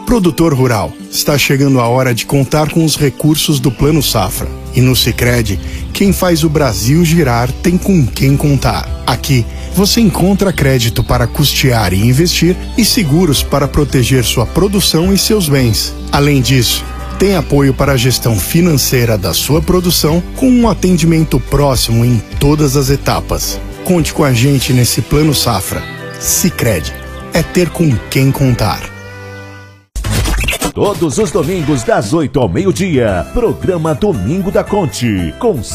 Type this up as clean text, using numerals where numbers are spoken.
Produtor rural, está chegando a hora de contar com os recursos do Plano Safra. E no Sicredi, quem faz o Brasil girar tem com quem contar. Aqui, você encontra crédito para custear e investir e seguros para proteger sua produção e seus bens. Além disso, tem apoio para a gestão financeira da sua produção com um atendimento próximo em todas as etapas. Conte com a gente nesse Plano Safra. Sicredi, é ter com quem contar. Todos os domingos das 8 ao meio-dia, programa Domingo da Conte, com